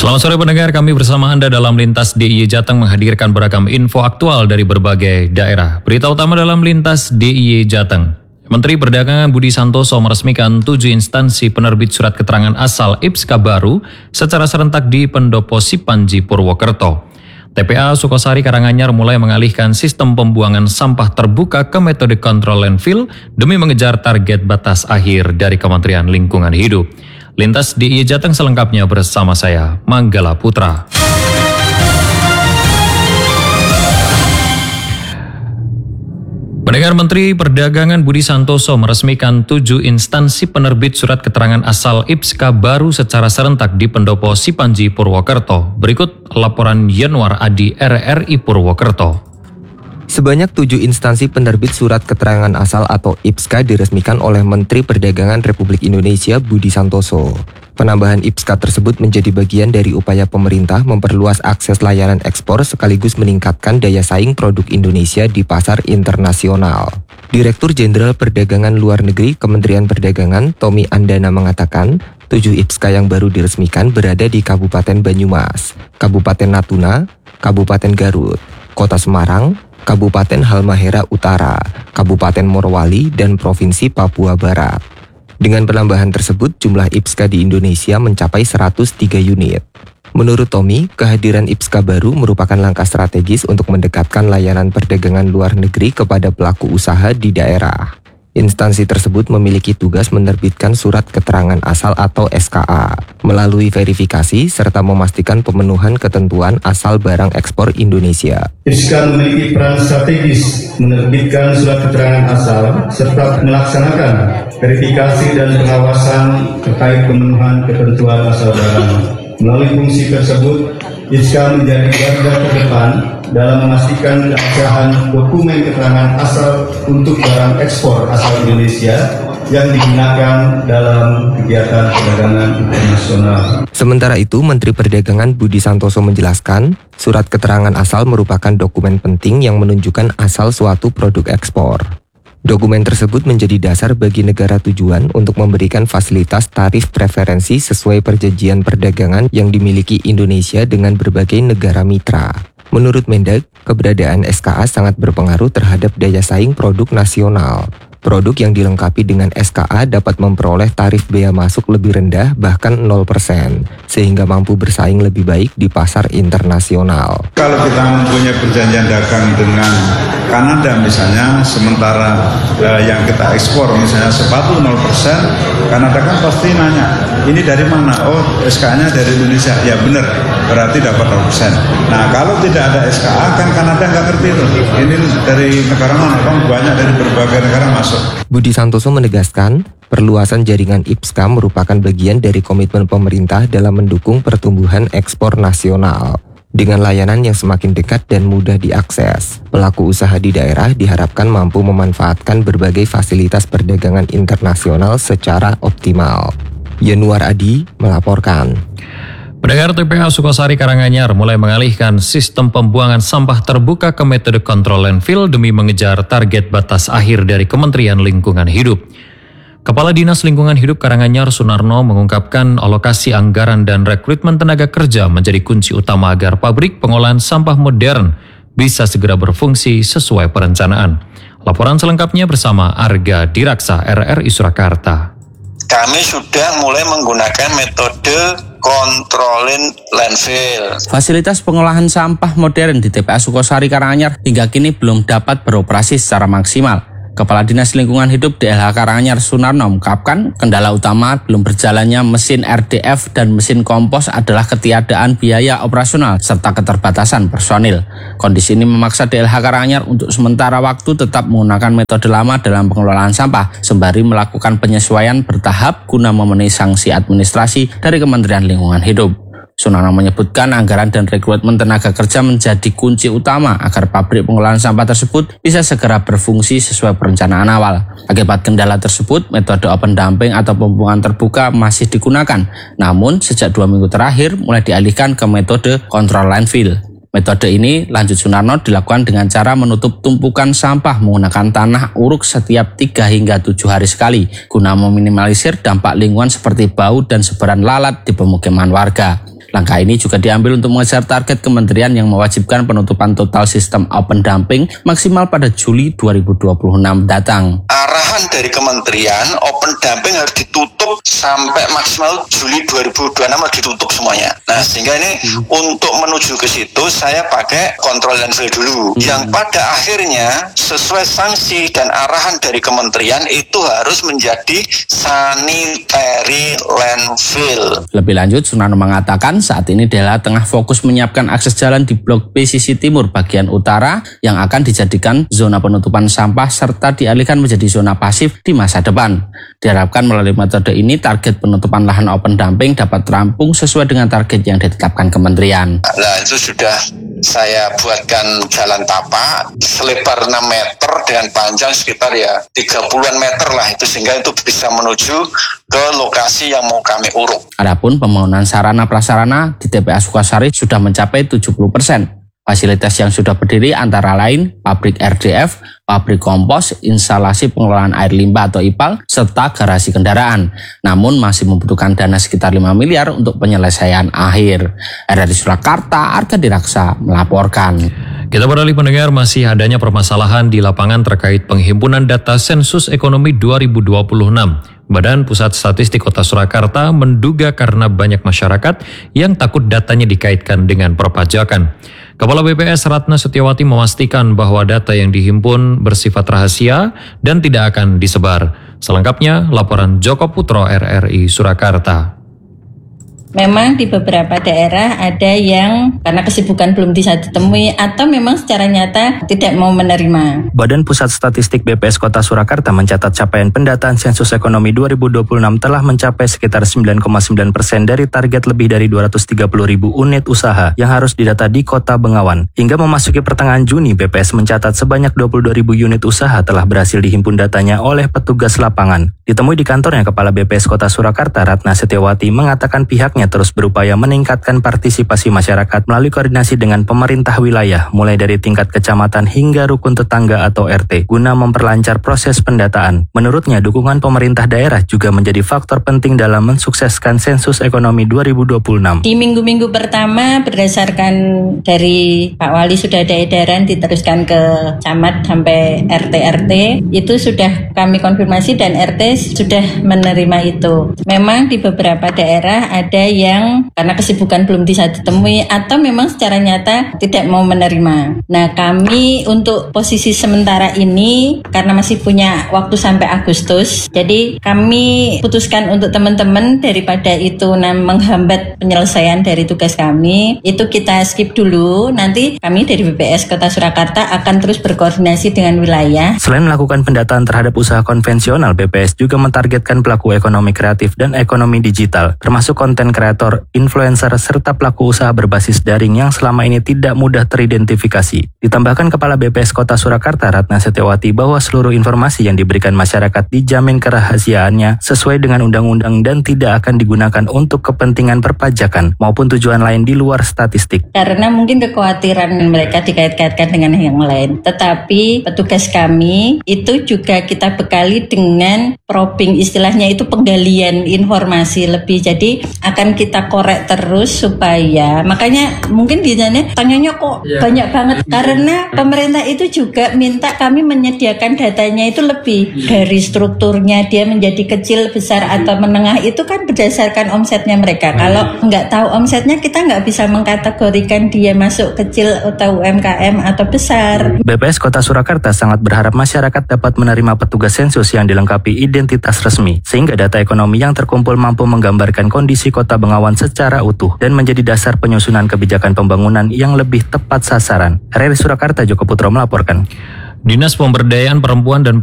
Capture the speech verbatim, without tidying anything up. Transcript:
Selamat sore pendengar, kami bersama Anda dalam Lintas D I Y Jateng menghadirkan beragam info aktual dari berbagai daerah. Berita utama dalam Lintas D I Y Jateng. Menteri Perdagangan Budi Santoso meresmikan tujuh instansi penerbit surat keterangan asal I P S K baru secara serentak di Pendopo Sipanji, Purwokerto. T P A Sukosari Karanganyar mulai mengalihkan sistem pembuangan sampah terbuka ke metode kontrol landfill demi mengejar target batas akhir dari Kementerian Lingkungan Hidup. Lintas D I Y Jateng selengkapnya bersama saya, Manggala Putra. Pendengar, Menteri Perdagangan Budi Santoso meresmikan tujuh instansi penerbit surat keterangan asal I P S K baru secara serentak di Pendopo Sipanji, Purwokerto. Berikut laporan Yanuar Adi R R I Purwokerto. Sebanyak tujuh instansi penerbit surat keterangan asal atau I P S K diresmikan oleh Menteri Perdagangan Republik Indonesia Budi Santoso. Penambahan I P S K tersebut menjadi bagian dari upaya pemerintah memperluas akses layanan ekspor sekaligus meningkatkan daya saing produk Indonesia di pasar internasional. Direktur Jenderal Perdagangan Luar Negeri Kementerian Perdagangan Tommy Andana mengatakan, tujuh I P S K yang baru diresmikan berada di Kabupaten Banyumas, Kabupaten Natuna, Kabupaten Garut, Kota Semarang, Kabupaten Halmahera Utara, Kabupaten Morowali, dan Provinsi Papua Barat. Dengan penambahan tersebut, jumlah I P S K di Indonesia mencapai seratus tiga unit. Menurut Tommy, kehadiran I P S K baru merupakan langkah strategis untuk mendekatkan layanan perdagangan luar negeri kepada pelaku usaha di daerah. Instansi tersebut memiliki tugas menerbitkan surat keterangan asal atau S K A, melalui verifikasi serta memastikan pemenuhan ketentuan asal barang ekspor Indonesia. I P S K memiliki peran strategis menerbitkan surat keterangan asal serta melaksanakan verifikasi dan pengawasan terkait pemenuhan ketentuan asal barang. Melalui fungsi tersebut, I P S K menjadi garda terdepan dalam memastikan keabsahan dokumen keterangan asal untuk barang ekspor asal Indonesia yang digunakan dalam kegiatan perdagangan internasional. Sementara itu, Menteri Perdagangan Budi Santoso menjelaskan, surat keterangan asal merupakan dokumen penting yang menunjukkan asal suatu produk ekspor. Dokumen tersebut menjadi dasar bagi negara tujuan untuk memberikan fasilitas tarif preferensi sesuai perjanjian perdagangan yang dimiliki Indonesia dengan berbagai negara mitra. Menurut Mendag, keberadaan S K A sangat berpengaruh terhadap daya saing produk nasional. Produk yang dilengkapi dengan S K A dapat memperoleh tarif bea masuk lebih rendah bahkan nol persen, sehingga mampu bersaing lebih baik di pasar internasional. Kalau kita mempunyai perjanjian dagang dengan Kanada misalnya, sementara eh, yang kita ekspor misalnya sepatu nol persen, Kanada kan pasti nanya, ini dari mana? Oh, S K A-nya dari Indonesia. Ya benar, berarti dapat nol persen. Nah, kalau tidak ada S K A kan Kanada nggak ngerti itu. Ini dari negara mana? Kan banyak dari berbagai negara masuk. Budi Santoso menegaskan, perluasan jaringan I P S K merupakan bagian dari komitmen pemerintah dalam mendukung pertumbuhan ekspor nasional. Dengan layanan yang semakin dekat dan mudah diakses, pelaku usaha di daerah diharapkan mampu memanfaatkan berbagai fasilitas perdagangan internasional secara optimal. Yanuar Adi melaporkan. Pendengar, T P A Sukosari Karanganyar mulai mengalihkan sistem pembuangan sampah terbuka ke metode kontrol landfill demi mengejar target batas akhir dari Kementerian Lingkungan Hidup. Kepala Dinas Lingkungan Hidup Karanganyar Sunarno mengungkapkan alokasi anggaran dan rekrutmen tenaga kerja menjadi kunci utama agar pabrik pengolahan sampah modern bisa segera berfungsi sesuai perencanaan. Laporan selengkapnya bersama Arga Diraksa R R I Surakarta. Kami sudah mulai menggunakan metode kontrolin landfill. Fasilitas pengolahan sampah modern di T P A Sukosari Karanganyar hingga kini belum dapat beroperasi secara maksimal. Kepala Dinas Lingkungan Hidup D L H Karanganyar Sunarno mengungkapkan kendala utama belum berjalannya mesin R D F dan mesin kompos adalah ketiadaan biaya operasional serta keterbatasan personil. Kondisi ini memaksa D L H Karanganyar untuk sementara waktu tetap menggunakan metode lama dalam pengelolaan sampah sembari melakukan penyesuaian bertahap guna memenuhi sanksi administrasi dari Kementerian Lingkungan Hidup. Sunarno menyebutkan anggaran dan rekrutmen tenaga kerja menjadi kunci utama agar pabrik pengolahan sampah tersebut bisa segera berfungsi sesuai perencanaan awal. Akibat kendala tersebut, metode open dumping atau pembuangan terbuka masih digunakan. Namun, sejak dua minggu terakhir mulai dialihkan ke metode kontrol landfill. Metode ini, lanjut Sunarno, dilakukan dengan cara menutup tumpukan sampah menggunakan tanah uruk setiap tiga hingga tujuh hari sekali, guna meminimalisir dampak lingkungan seperti bau dan sebaran lalat di pemukiman warga. Langkah ini juga diambil untuk mengejar target kementerian yang mewajibkan penutupan total sistem open dumping maksimal pada Juli dua ribu dua puluh enam datang. Arahan dari kementerian open dumping harus ditutup sampai maksimal Juli dua ribu dua puluh enam harus ditutup semuanya. Nah, sehingga ini hmm. untuk menuju ke situ saya pakai kontrol landfill dulu. Hmm. Yang pada akhirnya sesuai sanksi dan arahan dari kementerian itu harus menjadi sanitary landfill. Lebih lanjut, Sunarno mengatakan saat ini D L H tengah fokus menyiapkan akses jalan di Blok B sisi timur bagian utara yang akan dijadikan zona penutupan sampah serta dialihkan menjadi zona pasif di masa depan. Diharapkan melalui metode ini target penutupan lahan open dumping dapat terampung sesuai dengan target yang ditetapkan kementerian. Nah, itu sudah saya buatkan jalan tapak selebar enam meter dengan panjang sekitar ya tiga puluhan meter lah itu, sehingga itu bisa menuju ke lokasi yang mau kami uruk. Adapun pembangunan sarana prasarana di T P A Sukosari sudah mencapai tujuh puluh persen. Fasilitas yang sudah berdiri antara lain pabrik R D F, pabrik kompos, instalasi pengelolaan air limbah atau I P A L, serta garasi kendaraan. Namun masih membutuhkan dana sekitar lima miliar untuk penyelesaian akhir. Dari Surakarta, Arga Diraksa melaporkan. Kita beralih pendengar, masih adanya permasalahan di lapangan terkait penghimpunan data sensus ekonomi dua ribu dua puluh enam. Badan Pusat Statistik Kota Surakarta menduga karena banyak masyarakat yang takut datanya dikaitkan dengan perpajakan. Kepala B P S Ratna Setiawati memastikan bahwa data yang dihimpun bersifat rahasia dan tidak akan disebar. Selengkapnya, laporan Joko Putro R R I Surakarta. Memang di beberapa daerah ada yang karena kesibukan belum bisa ditemui atau memang secara nyata tidak mau menerima. Badan Pusat Statistik B P S Kota Surakarta mencatat capaian pendataan sensus ekonomi dua ribu dua puluh enam telah mencapai sekitar sembilan koma sembilan persen dari target lebih dari dua ratus tiga puluh ribu unit usaha yang harus didata di Kota Bengawan. Hingga memasuki pertengahan Juni, B P S mencatat sebanyak dua puluh dua ribu unit usaha telah berhasil dihimpun datanya oleh petugas lapangan. Ditemui di kantornya, Kepala B P S Kota Surakarta Ratna Setiawati mengatakan pihaknya terus berupaya meningkatkan partisipasi masyarakat melalui koordinasi dengan pemerintah wilayah, mulai dari tingkat kecamatan hingga rukun tetangga atau R T, guna memperlancar proses pendataan. Menurutnya, dukungan pemerintah daerah juga menjadi faktor penting dalam mensukseskan sensus ekonomi dua ribu dua puluh enam. Di minggu-minggu pertama, berdasarkan dari Pak Wali sudah ada edaran diteruskan ke camat sampai R T R T, itu sudah kami konfirmasi dan R T sudah menerima itu. Memang di beberapa daerah ada yang karena kesibukan belum bisa ditemui atau memang secara nyata tidak mau menerima. Nah, kami untuk posisi sementara ini karena masih punya waktu sampai Agustus, jadi kami putuskan untuk teman-teman daripada itu nah, menghambat penyelesaian dari tugas kami, itu kita skip dulu. Nanti kami dari B P S Kota Surakarta akan terus berkoordinasi dengan wilayah. Selain melakukan pendataan terhadap usaha konvensional, B P S juga mentargetkan pelaku ekonomi kreatif dan ekonomi digital, termasuk konten kreator, influencer, serta pelaku usaha berbasis daring yang selama ini tidak mudah teridentifikasi. Ditambahkan Kepala B P S Kota Surakarta Ratna Setiawati bahwa seluruh informasi yang diberikan masyarakat dijamin kerahasiaannya sesuai dengan undang-undang dan tidak akan digunakan untuk kepentingan perpajakan maupun tujuan lain di luar statistik. Karena mungkin kekhawatiran mereka dikait-kaitkan dengan yang lain. Tetapi petugas kami itu juga kita bekali dengan probing, istilahnya itu penggalian informasi lebih. Jadi akan kita korek terus supaya, makanya mungkin ditanya tanyanya kok yeah. banyak banget karena pemerintah itu juga minta kami menyediakan datanya itu lebih yeah. dari strukturnya dia menjadi kecil, besar atau menengah itu kan berdasarkan omsetnya mereka. Kalau nggak tahu omsetnya kita nggak bisa mengkategorikan dia masuk kecil atau U M K M atau besar. B P S Kota Surakarta sangat berharap masyarakat dapat menerima petugas sensus yang dilengkapi identitas resmi, sehingga data ekonomi yang terkumpul mampu menggambarkan kondisi Kota Bengawan secara utuh dan menjadi dasar penyusunan kebijakan pembangunan yang lebih tepat sasaran. R R I Surakarta, Joko Putro melaporkan. Dinas Pemberdayaan Perempuan dan